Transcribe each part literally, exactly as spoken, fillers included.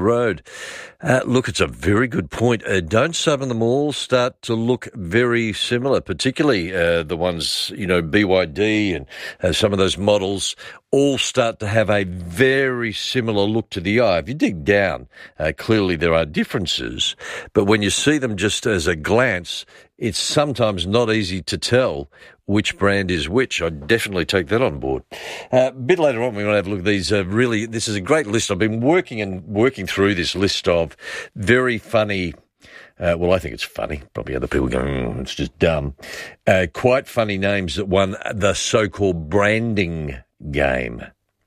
Road. Uh, look, it's a very good point. Uh, don't some of them all start to look very similar, particularly uh, the ones, you know, B Y D and uh, some of those models all start to have a very similar look to the eye. If you dig down, uh, clearly there are differences, but when you see them just as a glance, it's sometimes not easy to tell which brand is which. I'd definitely take that on board. Uh, a bit later on, we're going to have a look at these. Uh, really, this is a great list. I've been working and working through this list of very funny, uh, well, I think it's funny. Probably other people go, mm, it's just dumb. Uh, quite funny names that won the so-called branding game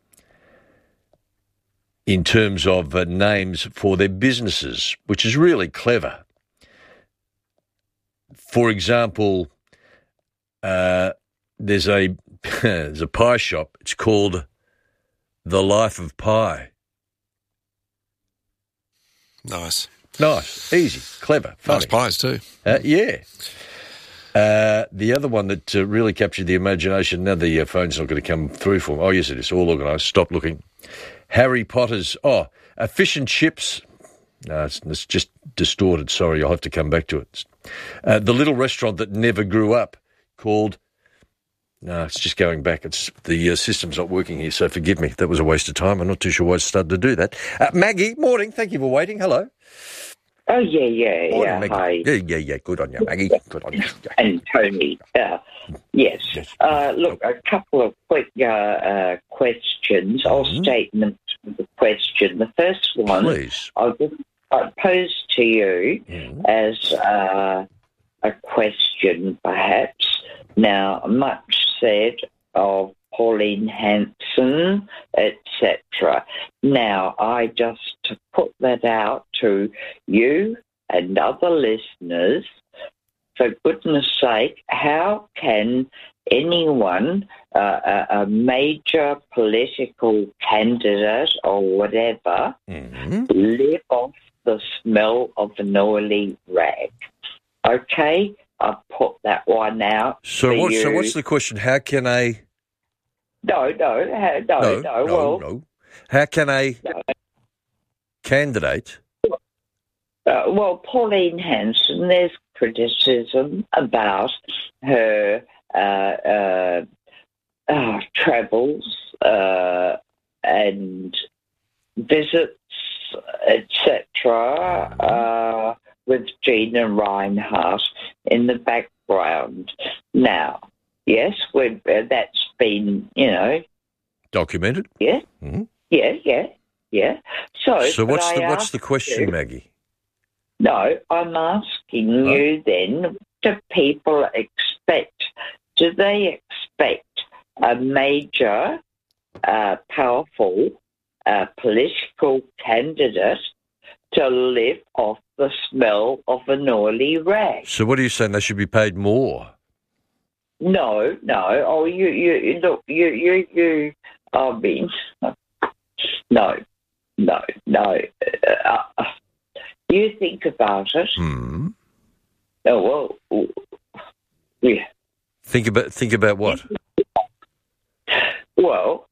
in terms of uh, names for their businesses, which is really clever. For example, uh, there's a there's a pie shop. It's called The Life of Pie. Nice. Nice, easy, clever, funny. Nice pies too. Uh, yeah. Uh, the other one that uh, really captured the imagination, now the uh, phone's not going to come through for me. Oh, yes, it is. All organised. Stop looking. Harry Potter's, oh, uh, fish and chips. No, it's, it's just distorted. Sorry, I'll have to come back to it. Uh, the little restaurant that never grew up called, no, it's just going back. It's the uh, system's not working here, so forgive me. That was a waste of time. I'm not too sure why I started to do that. Uh, Maggie, morning. Thank you for waiting. Hello. Oh, yeah, yeah, Morning, yeah. Maggie. Hi. Yeah, yeah, yeah. Good on you, Maggie. Good on you. Yeah. And Tony. Uh, yes. Yes. Uh, look, a couple of quick uh, uh, questions. I'll Mhm. statement the question. The first one, Please. I'll just I'll pose to you Mhm. as uh, a question, perhaps. Now, much said of Pauline Hanson, et cetera. Now, I just to put that out to you and other listeners, for goodness sake, how can anyone, uh, a, a major political candidate or whatever, Mhm. live off the smell of an oily rag? Okay, I've put that one out. So, for what, so you. what's the question? How can a... No, no, ha- no, No, no. no, well, no. How can a No. candidate... Uh, well, Pauline Hanson, there's criticism about her uh, uh, uh, travels uh, and visits, et cetera, uh, with Gina Reinhardt in the background. Now, yes, we've, uh, that's been, you know, Documented? yeah, Mhm. yeah, yeah, yeah. So, So but what's I the what's ask the question, you- Maggie? No, I'm asking Huh? you then, what do people expect? Do they expect a major, uh, powerful uh, political candidate to live off the smell of an oily rag? So what are you saying? They should be paid more? No, no. Oh, you, you, you look, you, you, you, I mean, no, no, no. Uh, you think about it. Hmm. Oh, well, yeah. Think about think about what? Well,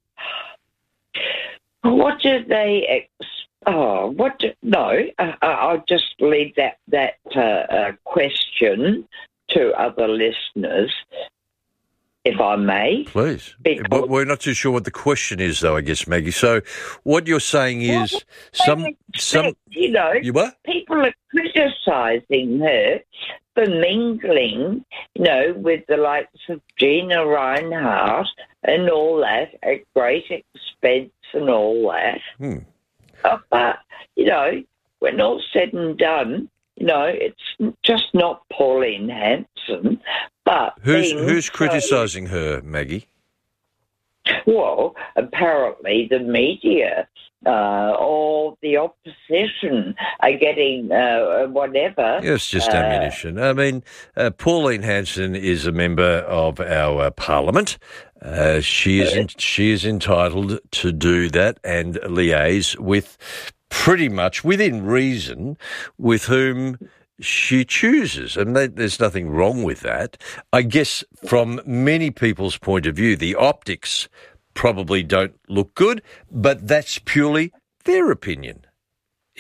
what do they? Ex- oh, what? Do, no, uh, I'll just leave that that uh, uh, question to other listeners, if I may. Please. Because- But we're not too sure what the question is, though, I guess, Maggie. So what you're saying is some They some expect, you know, you what? people are criticising her for mingling, you know, with the likes of Gina Reinhardt and all that at great expense and all that. Hmm. Uh, but, you know, when all's said and done, you know, it's just not Pauline Hanson, but Who's being who's so- criticising her, Maggie? Well, apparently the media uh, or the opposition are getting uh, whatever. Yeah, it's just uh, ammunition. I mean, uh, Pauline Hanson is a member of our uh, parliament. Uh, she is en- she is entitled to do that and liaise with pretty much within reason with whom she chooses, and they, there's nothing wrong with that. I guess from many people's point of view, the optics probably don't look good, but that's purely their opinion.